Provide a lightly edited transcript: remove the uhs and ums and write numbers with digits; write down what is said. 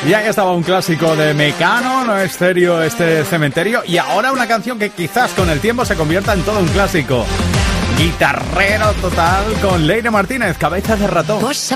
Y ahí estaba un clásico de Mecano, No Estéreo, este Cementerio. Y ahora una canción que quizás con el tiempo se convierta en todo un clásico. Guitarrero total con Leire Martínez, Cabeza de Ratón.